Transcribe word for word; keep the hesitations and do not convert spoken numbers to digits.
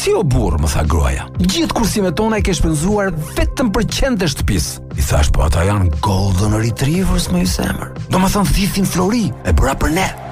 Si o burr, më tha gruaja. Gjithë kursimet tona i ke shpenzuar vetëm për qendë të shtëpisë. I thash, po ata janë golden retrievers, më i zemër. Do më thënë thithin Flori, e bëra për ne.